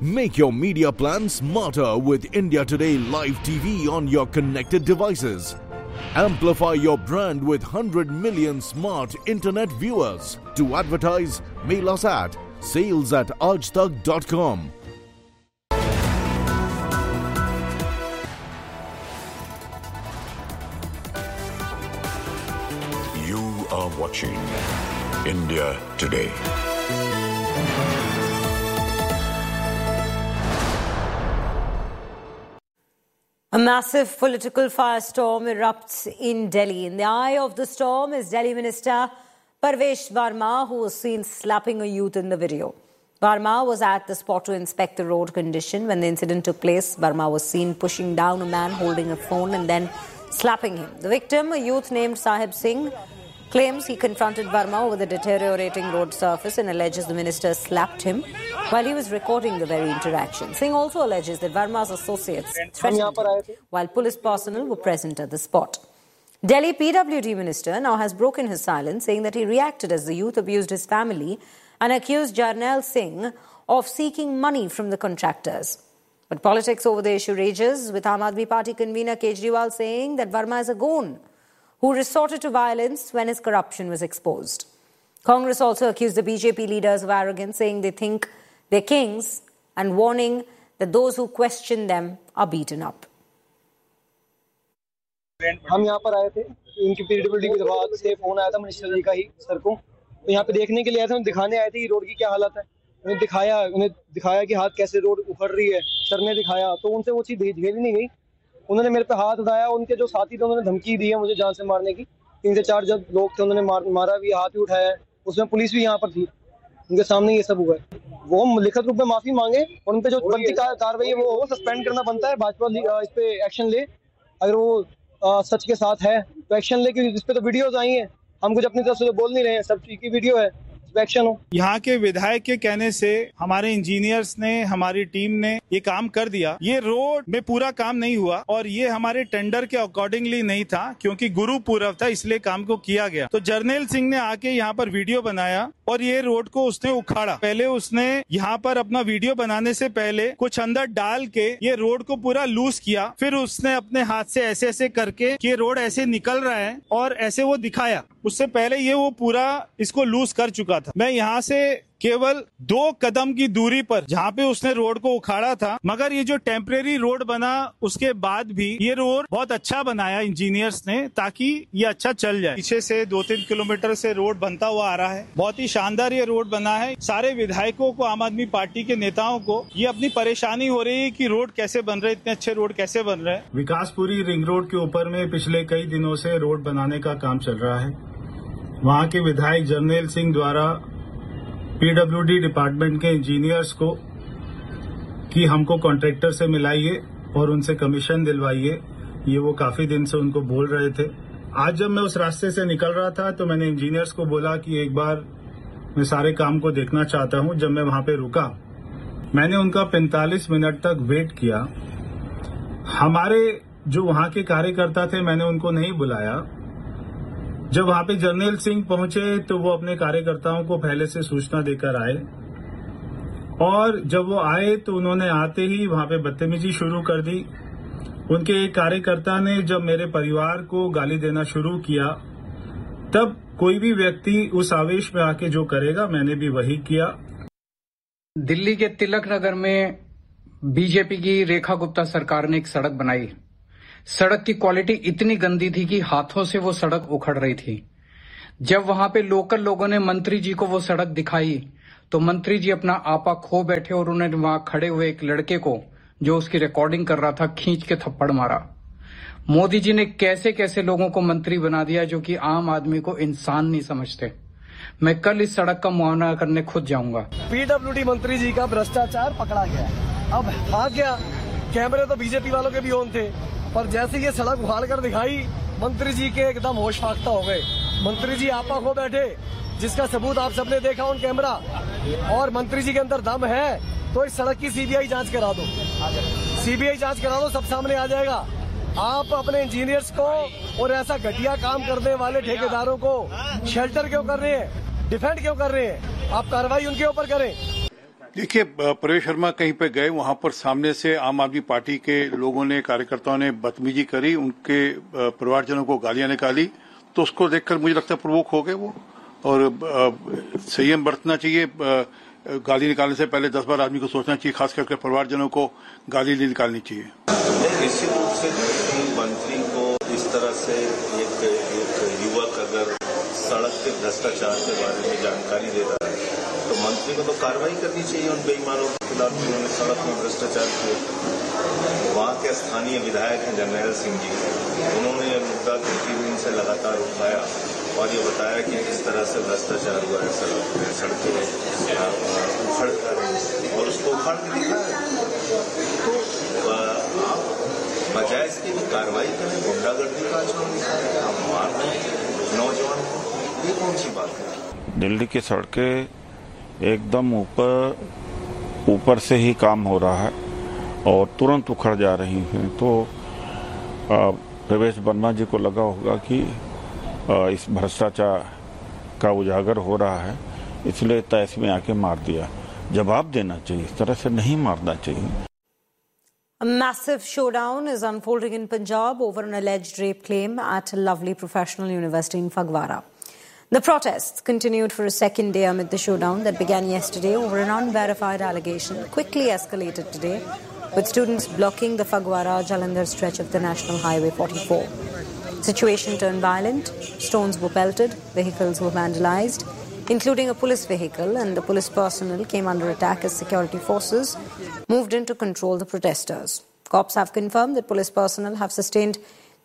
Make your media plan smarter with India Today Live TV on your connected devices. Amplify your brand with 100 million smart internet viewers. To advertise, mail us at sales@aajtak.com. You are watching India Today. A massive political firestorm erupts in Delhi. In the eye of the storm is Delhi Minister Parvesh Verma, who was seen slapping a youth in the video. Verma was at the spot to inspect the road condition. When the incident took place, Verma was seen pushing down a man holding a phone and then slapping him. The victim, a youth named Sahib Singh, claims he confronted Verma over the deteriorating road surface and alleges the minister slapped him while he was recording the very interaction. Singh also alleges that Verma's associates threatened him while police personnel were present at the spot. Delhi PWD minister now has broken his silence, saying that he reacted as the youth abused his family and accused Jarnail Singh of seeking money from the contractors. But politics over the issue rages, with Aam Aadmi Party convener Kejriwal saying that Verma is a goon who resorted to violence when his corruption was exposed. Congress also accused the BJP leaders of arrogance, saying they think they're kings and warning that those who question them are beaten up. हम यहाँ पर आए थे, उनकी PWD विभाग से phone आया था मिनिस्टर जी का ही सर को, तो यहाँ पे देखने के लिए आए थे, उन्हें दिखाने आए थे कि रोड की क्या हालत है। उन्हें दिखाया कि हाथ कैसे रोड उखड़ रही है, सर ने दिखाया तो उनसे वो चीज़ झेली नहीं गई। उन्होंने मेरे पे हाथ उठाया, उनके जो साथी थे उन्होंने धमकी दी है मुझे जान से मारने की। 3 से 4 जब लोग थे उन्होंने मारा भी, हाथ भी उठाया, उसमें पुलिस भी यहाँ पर थी, उनके सामने ये सब हुआ है। वो हम लिखित रूप में माफी मांगे और उन पे जो बनती कार्रवाई है वो सस्पेंड करना बनता है। भाजपा इस पे एक्शन ले, अगर वो सच के साथ है तो एक्शन ले, क्योंकि इस पे तो वीडियोज आई हैं, हम कुछ अपनी तरफ से तो बोल नहीं रहे हैं, सब चीज की वीडियो है, एक्शन हो। यहाँ के विधायक के कहने से हमारे इंजीनियर्स ने, हमारी टीम ने ये काम कर दिया। ये रोड में पूरा काम नहीं हुआ और ये हमारे टेंडर के अकॉर्डिंगली नहीं था, क्योंकि गुरु पूरब था, इसलिए काम को किया गया। तो जर्नैल सिंह ने आके यहाँ पर वीडियो बनाया और ये रोड को उसने उखाड़ा। पहले उसने यहाँ पर अपना वीडियो बनाने से पहले कुछ अंदर डाल के ये रोड को पूरा लूज किया, फिर उसने अपने हाथ से ऐसे ऐसे करके कि ये रोड ऐसे निकल रहा है और ऐसे वो दिखाया। उससे पहले ये वो पूरा इसको लूज कर चुका था। मैं यहाँ से केवल 2 कदम की दूरी पर जहाँ पे उसने रोड को उखाड़ा था, मगर ये जो टेम्परेरी रोड बना उसके बाद भी ये रोड बहुत अच्छा बनाया इंजीनियर्स ने, ताकि ये अच्छा चल जाए। पीछे से 2-3 किलोमीटर से रोड बनता हुआ आ रहा है, बहुत ही शानदार ये रोड बना है। सारे विधायकों को, आम आदमी पार्टी के नेताओं को ये अपनी परेशानी हो रही है कि रोड कैसे बन रहे, इतने अच्छे रोड कैसे बन रहे हैं। विकासपुरी रिंग रोड के ऊपर में पिछले कई दिनों से रोड बनाने का काम चल रहा है। वहाँ के विधायक जर्नैल सिंह द्वारा पीडब्ल्यूडी डिपार्टमेंट के इंजीनियर्स को कि हमको कॉन्ट्रैक्टर से मिलाइए और उनसे कमीशन दिलवाइए, ये वो काफी दिन से उनको बोल रहे थे। आज जब मैं उस रास्ते से निकल रहा था तो मैंने इंजीनियर्स को बोला कि एक बार मैं सारे काम को देखना चाहता हूं। जब मैं वहां पे रुका, मैंने उनका 45 मिनट तक वेट किया। हमारे जो वहां के कार्यकर्ता थे, मैंने उनको नहीं बुलाया। जब वहां पे जर्नैल सिंह पहुंचे तो वो अपने कार्यकर्ताओं को पहले से सूचना देकर आए, और जब वो आए तो उन्होंने आते ही वहां पे बदतमीजी शुरू कर दी। उनके एक कार्यकर्ता ने जब मेरे परिवार को गाली देना शुरू किया, तब कोई भी व्यक्ति उस आवेश में आके जो करेगा, मैंने भी वही किया। दिल्ली के तिलक नगर में बीजेपी की रेखा गुप्ता सरकार ने एक सड़क बनाई। सड़क की क्वालिटी इतनी गंदी थी कि हाथों से वो सड़क उखड़ रही थी। जब वहां पे लोकल लोगों ने मंत्री जी को वो सड़क दिखाई तो मंत्री जी अपना आपा खो बैठे और उन्होंने वहां खड़े हुए एक लड़के को, जो उसकी रिकॉर्डिंग कर रहा था, खींच के थप्पड़ मारा। मोदी जी ने कैसे कैसे लोगों को मंत्री बना दिया जो कि आम आदमी को इंसान नहीं समझते। मैं कल इस सड़क का मुआयना करने खुद जाऊंगा। पीडब्ल्यूडी मंत्री जी का भ्रष्टाचार पकड़ा गया। अब हाँ क्या, कैमरे तो बीजेपी वालों के भी ऑन थे, पर जैसे ये सड़क उखाड़ कर दिखाई, मंत्री जी के एकदम होश फाख्ता हो गए। मंत्री जी आपा खो बैठे, जिसका सबूत आप सबने देखा ऑन कैमरा। और मंत्री जी के अंदर दम है तो इस सड़क की सीबीआई जांच करा दो, सीबीआई जांच करा दो, सब सामने आ जाएगा। आप अपने इंजीनियर्स को और ऐसा घटिया काम करने वाले ठेकेदारों को शेल्टर क्यों कर रहे हैं, डिफेंड क्यों कर रहे हैं? आप कार्रवाई उनके ऊपर करें। देखिए, प्रवेश वर्मा कहीं पे गए, वहां पर सामने से आम आदमी पार्टी के लोगों ने, कार्यकर्ताओं ने बदतमीजी करी, उनके परिवारजनों को गालियां निकाली, तो उसको देखकर मुझे लगता है प्रवोक हो गए वो। और संयम बरतना चाहिए, गाली निकालने से पहले 10 बार आदमी को सोचना चाहिए, खास करके परिवारजनों को गाली नहीं निकालनी चाहिए। निश्चित रूप से मंत्री को इस तरह से एक युवक अगर सड़क के भ्रष्टाचार के बारे में जानकारी दे रहा है तो मंत्री को तो कार्रवाई करनी चाहिए उन बेईमानों के खिलाफ जिन्होंने सड़क में भ्रष्टाचार किया। वहाँ के स्थानीय विधायक हैं जरनैल सिंह जी, उन्होंने यह मुद्दा कई दिन से लगातार उठाया और ये बताया कि किस तरह से भ्रष्टाचार हुआ है, सड़कें उखड़ कर और उसको उखाड़ के दिखाया। तो आप बजाय इसकी भी कार्रवाई करें, गुंडागर्दी का आचरण दिखाएं, आप मार दें नौजवान को, ये कौन सी बात है? दिल्ली की सड़कें एकदम ऊपर से ही काम हो रहा है और तुरंत उखड़ जा रही हैं। तो प्रवेश वर्मा जी को लगा होगा कि इस भ्रष्टाचार का उजागर हो रहा है, इसलिए तैस में आके मार दिया। जवाब देना चाहिए, इस तरह से नहीं मारना चाहिए। A massive showdown is unfolding in Punjab over an alleged rape claim at Lovely Professional University in Phagwara. The protests continued for a second day amid the showdown that began yesterday over an unverified allegation, quickly escalated today, with students blocking the Phagwara-Jalandhar stretch of the National Highway 44. Situation turned violent, stones were pelted, vehicles were vandalized, including a police vehicle, and the police personnel came under attack as security forces moved in to control the protesters. Cops have confirmed that police personnel have sustained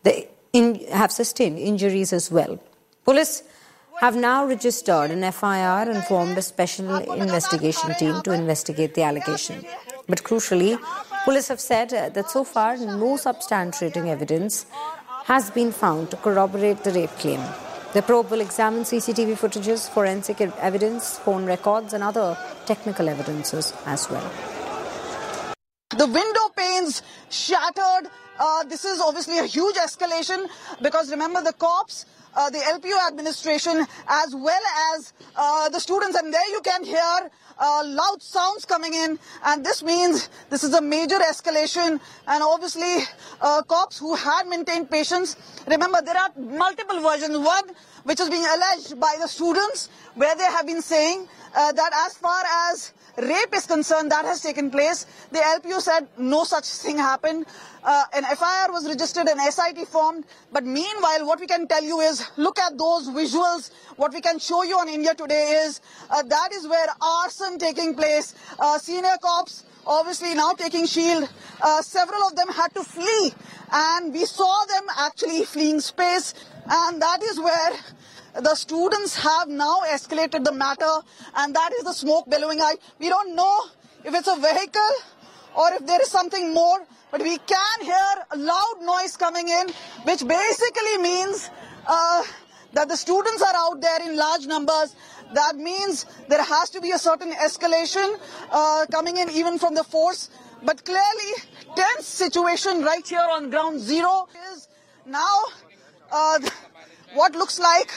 injuries as well. Police have now registered an FIR and formed a special investigation team to investigate the allegation. But crucially, police have said that so far no substantiating evidence has been found to corroborate the rape claim. The probe will examine CCTV footages, forensic evidence, phone records and other technical evidences as well. The window panes shattered. This is obviously a huge escalation because remember the cops, the LPU administration as well as the students, and there you can hear loud sounds coming in, and this means this is a major escalation. And obviously cops who had maintained patience, remember there are multiple versions, one which is being alleged by the students where they have been saying that as far as rape is concerned, that has taken place. The LPU said no such thing happened. An FIR was registered, an SIT formed. But meanwhile, what we can tell you is, look at those visuals. What we can show you on India Today is that is where arson taking place. Senior cops obviously now taking shield. Several of them had to flee, and we saw them actually fleeing space. And that is where the students have now escalated the matter, and that is the smoke billowing out. We don't know if it's a vehicle or if there is something more, but we can hear a loud noise coming in, which basically means that the students are out there in large numbers. That means there has to be a certain escalation coming in even from the force. But clearly, tense situation right here on ground zero is now what looks like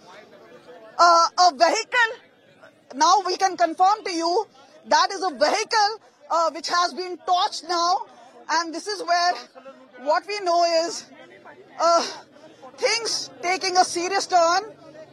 a vehicle. Now we can confirm to you that is a vehicle which has been torched now, and this is where what we know is things taking a serious turn.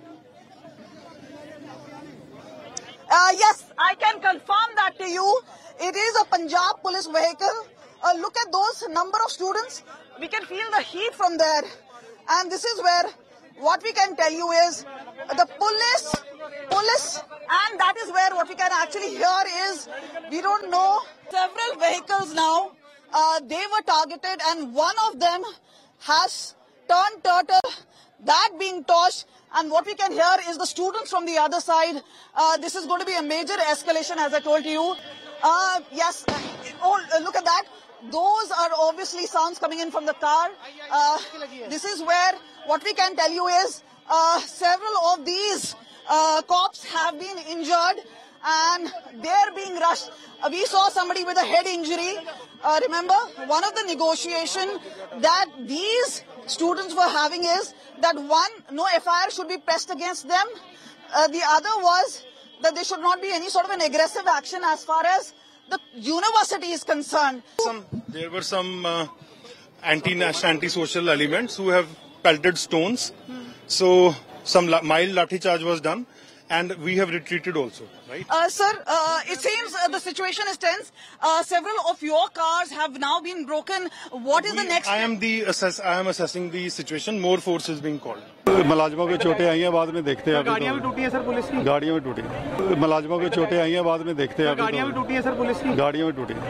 Yes, I can confirm that to you. It is a Punjab police vehicle. Look at those number of students. We can feel the heat from there, and this is where what we can tell you is the police, and that is where what we can actually hear is, we don't know, several vehicles now, they were targeted, and one of them has turned turtle, that being torched, and what we can hear is the students from the other side. This is going to be a major escalation, as I told you. Yes, look at that. Those are obviously sounds coming in from the car. This is where what we can tell you is several of these cops have been injured and they're being rushed. We saw somebody with a head injury. Remember, one of the negotiation that these students were having is that one, no FIR should be pressed against them. The other was that there should not be any sort of an aggressive action as far as the university is concerned. There were some anti-social elements who have pelted stones. So some mild lathi charge was done. And we have retreated also, right? Sir, it seems the situation is tense. Several of your cars have now been broken. What is the next? I am assessing the situation. More force is being called. मुलाजिमों को चोटें आई हैं, बाद में देखते हैं. गाड़ियां भी टूटी है सर पुलिस की. गाड़ियां भी टूटी. मुलाजिमों को चोटें आई हैं, बाद में देखते हैं. गाड़ियां भी टूटी है सर पुलिस की. गाड़ियां भी टूटी.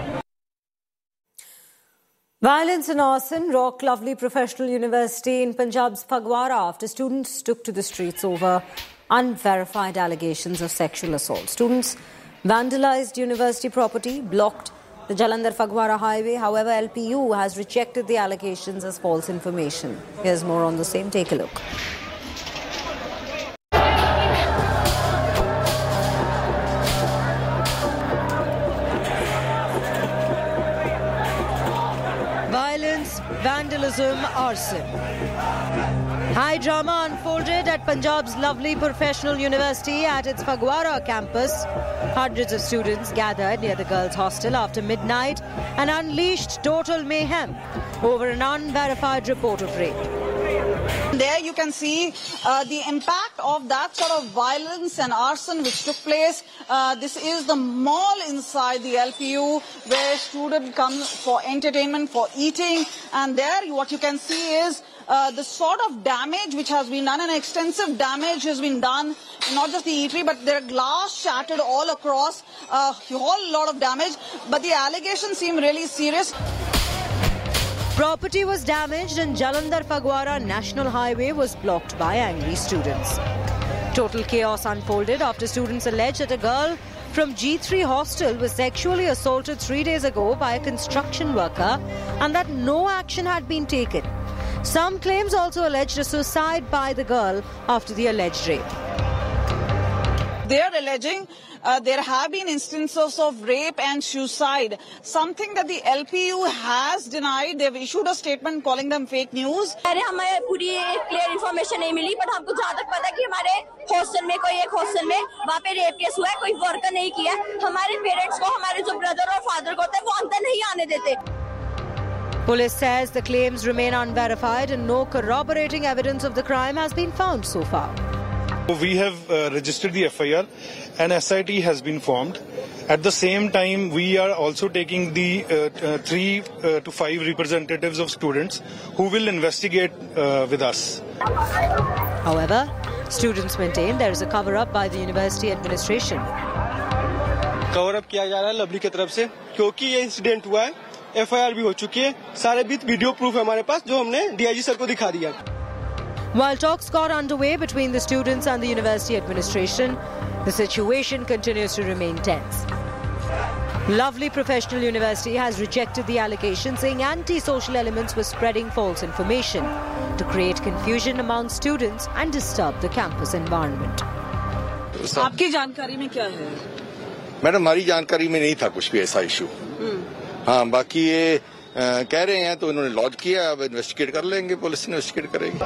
Violence and arson rocked Lovely Professional University in Punjab's Phagwara after students took to the streets over unverified allegations of sexual assault. Students vandalized university property, blocked the Jalandhar-Phagwara highway. However, LPU has rejected the allegations as false information. Here's more on the same. Take a look. Violence, vandalism, arson. High drama unfolded at Punjab's Lovely Professional University at its Phagwara campus. Hundreds of students gathered near the girls' hostel after midnight and unleashed total mayhem over an unverified report of rape. There you can see the impact of that sort of violence and arson which took place. This is the mall inside the LPU where students come for entertainment, for eating. And there what you can see is the sort of damage which has been done, and extensive damage has been done, not just the eatery, but there are glass shattered all across, a whole lot of damage. But the allegations seem really serious. Property was damaged and Jalandhar-Phagwara National Highway was blocked by angry students. Total chaos unfolded after students alleged that a girl from G3 hostel was sexually assaulted 3 days ago by a construction worker and that no action had been taken. Some claims also alleged a suicide by the girl after the alleged rape. They are alleging there have been instances of rape and suicide, something that the LPU has denied. They've issued a statement calling them fake news. हमें पूरी clear information नहीं मिली, but हमको जहाँ तक पता है कि हमारे हॉस्टल में एक हॉस्टल में वहाँ पे रेप केस हुआ है, कोई वर्कर नहीं किया. हमारे पेरेंट्स को, हमारे जो ब्रदर और फादर को होते हैं, वो अंदर नहीं आने देते. Police says the claims remain unverified and no corroborating evidence of the crime has been found so far. We have registered the FIR and SIT has been formed. At the same time, we are also taking the 3 to 5 representatives of students who will investigate with us. However, students maintain there is a cover-up by the university administration. Cover up किया जा रहा है lovely की तरफ से, क्योंकि ये incident हुआ है, FIR भी हो चुकी है, सारे वीडियो प्रूफ है हमारे पास जो हमने DIG सर को दिखा दिया. While talks got underway between the students and the university administration, the situation continues to remain tense. Lovely Professional University has rejected the allegation, saying anti-social elements were spreading false information to create confusion among students and disturb the campus environment. आपकी जानकारी में क्या है? Madam, हमारी जानकारी में नहीं था कुछ भी ऐसा इशू. हाँ, बाकी ये कह रहे हैं तो इन्होंने लॉन्च किया, अब इन्वेस्टिगेट कर लेंगे, पुलिस इन्वेस्टिगेट करेगी.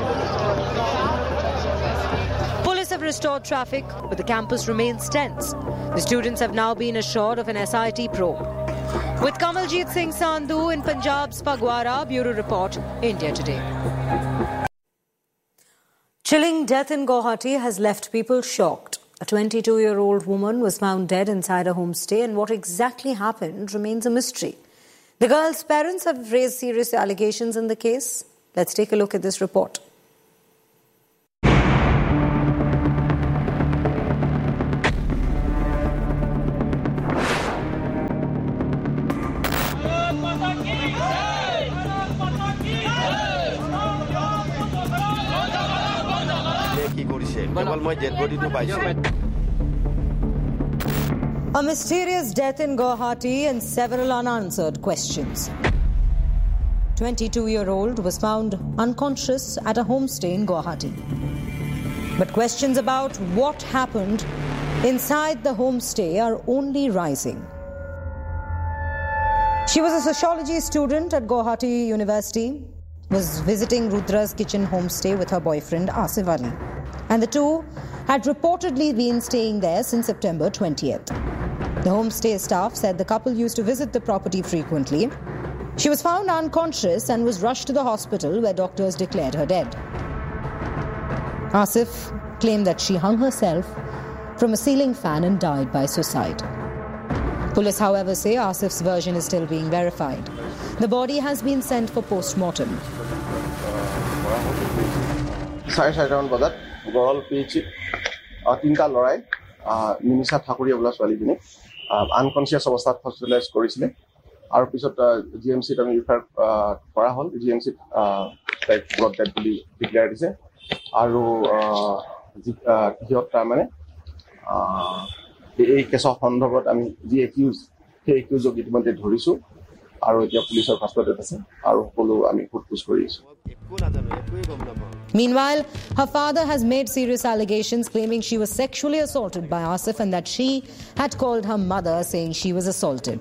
Police have restored traffic, but the campus remains tense. The students have now been assured of an SIT probe. With Kamaljeet Singh Sandhu in Punjab's Phagwara, Bureau Report, India Today. Chilling death in Guwahati has left people shocked. A 22-year-old woman was found dead inside a homestay, and what exactly happened remains a mystery. The girl's parents have raised serious allegations in the case. Let's take a look at this report. A mysterious death in Guwahati and several unanswered questions. 22-year-old was found unconscious at a homestay in Guwahati. But questions about what happened inside the homestay are only rising. She was a sociology student at Guwahati University, was visiting Rudra's Kitchen homestay with her boyfriend Asif Ali. and the two had reportedly been staying there since September 20th. The homestay staff said the couple used to visit the property frequently. She was found unconscious and was rushed to the hospital where doctors declared her dead. Asif claimed that she hung herself from a ceiling fan and died by suicide. Police, however, say Asif's version is still being verified. The body has been sent for post-mortem. চাৰিটামান বজাত গড়ল পিএইচিত তিনিটা লৰাই নিমিষা ঠাকুৰীয়া বোলা ছোৱালীজনীক unconscious অৱস্থাত hospitalise কৰিছিলে আৰু পিছত জিএমচিত আমি ৰিফাৰ কৰা হ'ল জিএমচিত তাইক ব্লড ডেড বুলি ডিক্লেয়াৰ দিছে আৰু সিহঁত তাৰমানে এই কেছৰ সন্দৰ্ভত আমি যি একিউজ সেই একিউজক ইতিমধ্যে ধৰিছোঁ আৰু এতিয়া পুলিচৰ হাতত আছে আৰু সকলো আমি সোধপোছ কৰি আছোঁ। Meanwhile, her father has made serious allegations claiming she was sexually assaulted by Asif and that she had called her mother saying she was assaulted.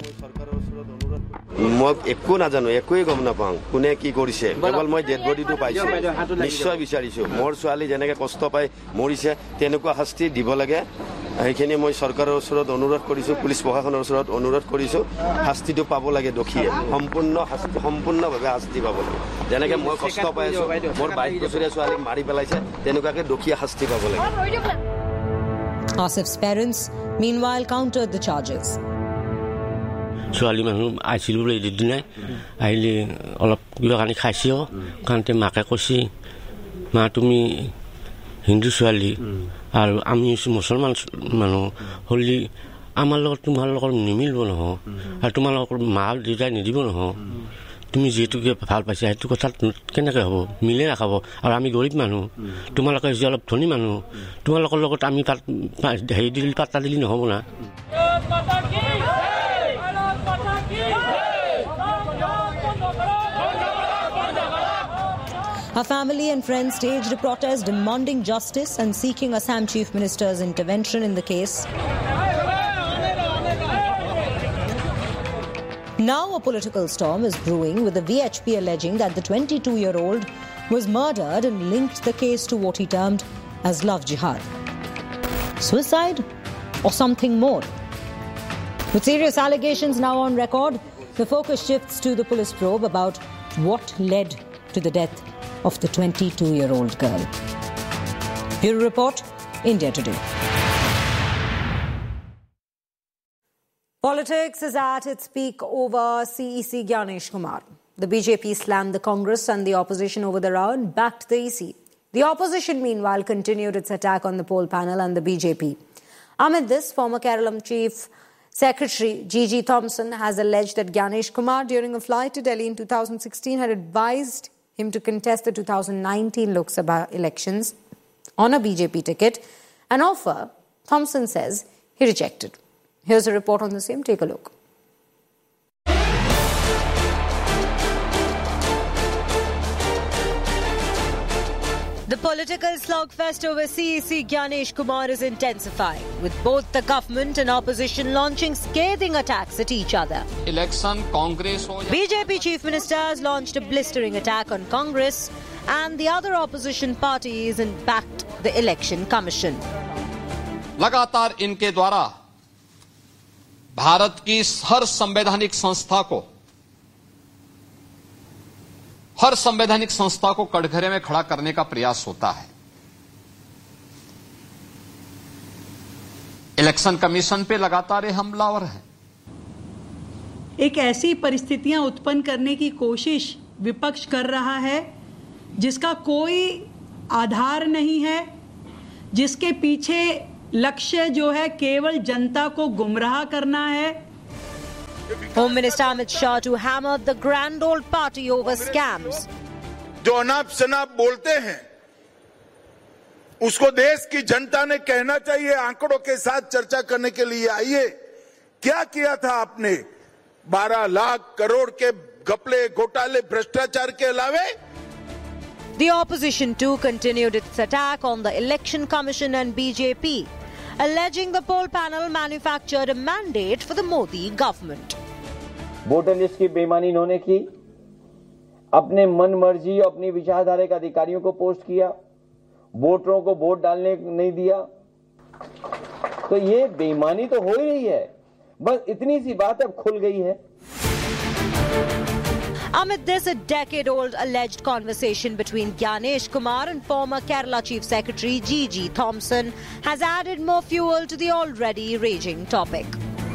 মই একো নাজানো একোই গম নাপাওঁ কোনে কি কৰিছে কেৱল মই ডেড বডিটো পাইছো নিশ্চয় বিচাৰিছো মোৰ ছোৱালী যেনেকৈ কষ্ট পাই মৰিছে তেনেকুৱা শাস্তি দিব লাগে সেইখিনি মই চৰকাৰৰ ওচৰত অনুৰোধ কৰিছো পুলিচ প্ৰশাসনৰ ওচৰত অনুৰোধ কৰিছো শাস্তিটো পাব লাগে দোষীয়ে সম্পূৰ্ণভাৱে শাস্তি পাব লাগে যেনেকৈ মই কষ্ট পাই আছো মোৰ 22 বছৰীয়া ছোৱালীক মাৰি পেলাইছে তেনেকুৱাকে দোষীয়ে শাস্তি পাব লাগে। Asif's parents meanwhile countered the charges. ছোৱালী মানুহ আহিছিল বোলে এদিনাই আহিলে অলপ কিবা কানি খাইছেও কাৰণতে মাকে কৈছে মা তুমি হিন্দু ছোৱালী আৰু আমি মুছলমান মানুহ হ'লে আমাৰ লগত তোমাৰ লগত নিমিলিব নহয় আৰু তোমালোকৰ মা দেউতাই নিদিব নহয় তুমি যিহেতুকে ভাল পাইছা সেইটো কথা কেনেকৈ হ'ব মিলে নাখাব আৰু আমি গৰীব মানুহ তোমালোকে যে অলপ ধনী মানুহ তোমালোকৰ লগত আমি তাত হেৰি দিলে পাত্তা দিলে নহ'ব না। Her family and friends staged a protest demanding justice and seeking Assam Chief Minister's intervention in the case. Now a political storm is brewing with the VHP alleging that the 22-year-old was murdered and linked the case to what he termed as love jihad. Suicide or something more? With serious allegations now on record, the focus shifts to the police probe about what led to the death of the 22-year-old girl. Bureau Report, India Today. Politics is at its peak over CEC Gyanesh Kumar. The BJP slammed the Congress and the opposition over the row and backed the EC. The opposition, meanwhile, continued its attack on the poll panel and the BJP. Amid this, former Keralam Chief Secretary G.G. Thompson has alleged that Gyanesh Kumar, during a flight to Delhi in 2016, had advised him to contest the 2019 Lok Sabha elections on a BJP ticket, an offer Thompson says he rejected. Here's a report on the same. Take a look. The political slugfest over CEC Gyanesh Kumar is intensifying, with both the government and opposition launching scathing attacks at each other. Election Congress BJP Chief Minister has launched a blistering attack on Congress and the other opposition parties and backed the Election Commission. लगातार इनके द्वारा भारत की हर संवैधानिक संस्था को कटघरे में खड़ा करने का प्रयास होता है। इलेक्शन कमीशन पे लगातार हमलावर है। एक ऐसी परिस्थितियां उत्पन्न करने की कोशिश विपक्ष कर रहा है जिसका कोई आधार नहीं है, जिसके पीछे लक्ष्य जो है केवल जनता को गुमराह करना है। Home Minister Amit Shah to hammer the grand old party over scams. जो अनाप शनाप बोलते हैं उसको देश की जनता ने कहना चाहिए, आंकड़ों के साथ चर्चा करने के लिए आइए, क्या किया था आपने 12 लाख करोड़ के घपले घोटाले भ्रष्टाचार के अलावे। The opposition too continued its attack on the Election Commission and BJP, alleging the poll panel manufactured a mandate for the Modi government. Voter list की बेईमानी इन्होंने की, अपने मन मर्जी अपनी विचारधारा के अधिकारियों को पोस्ट किया, वोटरों को वोट डालने नहीं दिया। तो ये बेईमानी तो हो ही रही है, बस इतनी सी बात अब खुल गई है। Amid this, a decade-old alleged conversation between Gyanesh Kumar and former Kerala Chief Secretary G.G. Thompson has added more fuel to the already raging topic.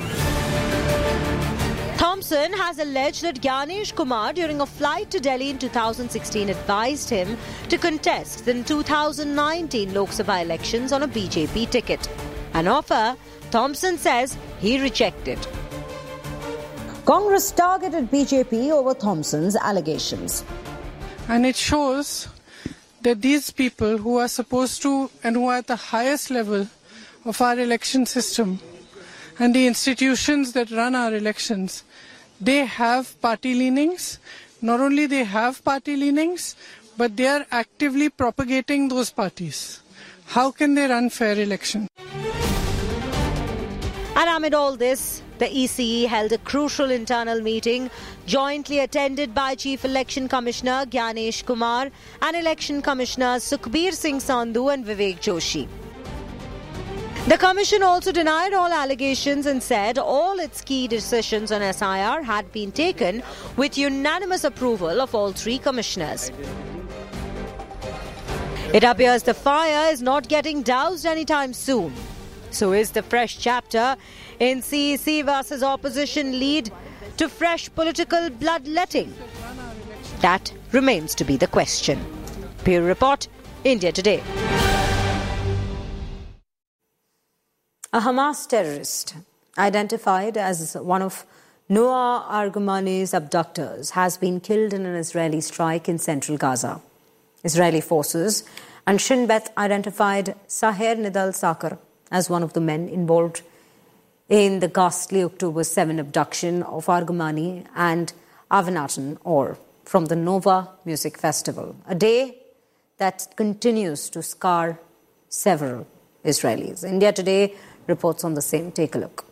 Thompson has alleged that Gyanesh Kumar, during a flight to Delhi in 2016, advised him to contest the 2019 Lok Sabha elections on a BJP ticket. An offer Thompson says he rejected. Congress targeted BJP over Thompson's allegations. And it shows that these people who are supposed to and who are at the highest level of our election system and the institutions that run our elections, they have party leanings. Not only they have party leanings, but they are actively propagating those parties. How can they run fair elections? And amid all this, the ECE held a crucial internal meeting jointly attended by Chief Election Commissioner Gyanesh Kumar and Election Commissioners Sukhbir Singh Sandhu and Vivek Joshi. The Commission also denied all allegations and said all its key decisions on SIR had been taken with unanimous approval of all three commissioners. It appears the fire is not getting doused anytime soon. So is the fresh chapter in CEC versus opposition lead to fresh political bloodletting? That remains to be the question. Bureau Report, India Today. A Hamas terrorist identified as one of Noah Argamani's abductors has been killed in an Israeli strike in central Gaza. Israeli forces and Shin Bet identified Saher Nidal Sakar as one of the men involved in the ghastly October 7 abduction of Argamani and Avinatan Or from the Nova Music Festival, a day that continues to scar several Israelis. India Today reports on the same. Take a look.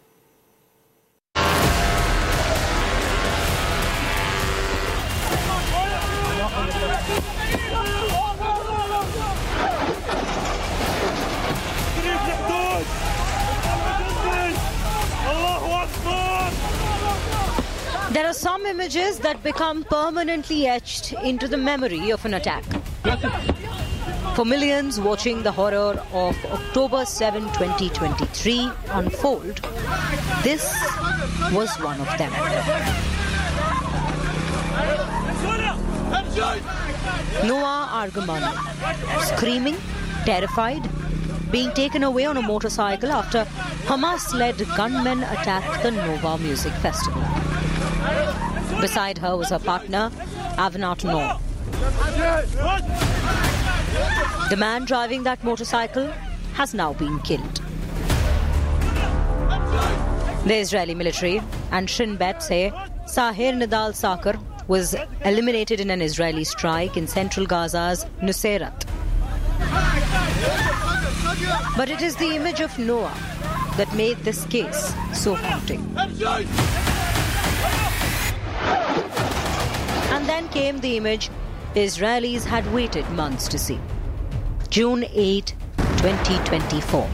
There are some images that become permanently etched into the memory of an attack. For millions watching the horror of October 7, 2023 unfold, this was one of them. Noah Argamani, screaming, terrified, being taken away on a motorcycle after Hamas-led gunmen attacked the Nova Music Festival. Beside her was her partner, Avinat Noor. The man driving that motorcycle has now been killed. The Israeli military and Shin Bet say Saher Nidal Sakar was eliminated in an Israeli strike in central Gaza's Nuseirat. But it is the image of Noah that made this case so haunting. And then came the image Israelis had waited months to see. June 8, 2024.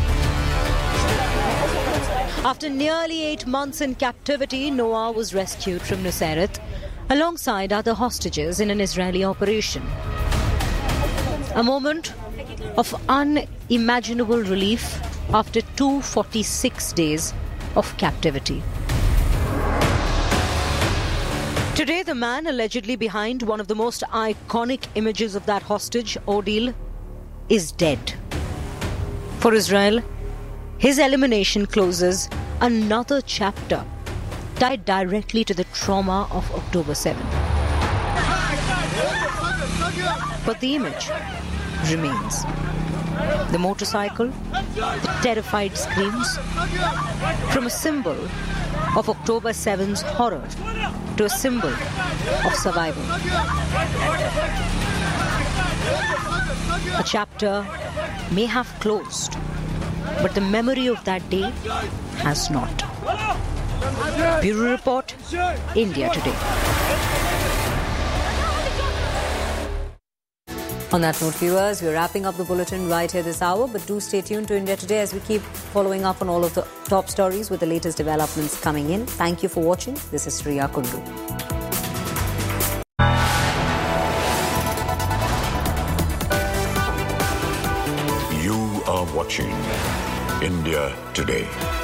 After nearly 8 months in captivity, Noah was rescued from Nuseirat alongside other hostages in an Israeli operation. A moment of unimaginable relief after 246 days of captivity. Today, the man allegedly behind one of the most iconic images of that hostage ordeal is dead. For Israel, his elimination closes another chapter tied directly to the trauma of October 7. But the image remains. The motorcycle, the terrified screams, from a symbol of October 7's horror to a symbol of survival. A chapter may have closed, but the memory of that day has not. Bureau Report, India Today. On that note, viewers, we're wrapping up the bulletin right here this hour, but do stay tuned to India Today as we keep following up on all of the top stories with the latest developments coming in. Thank you for watching. This is Shriya Kundu. You are watching India Today.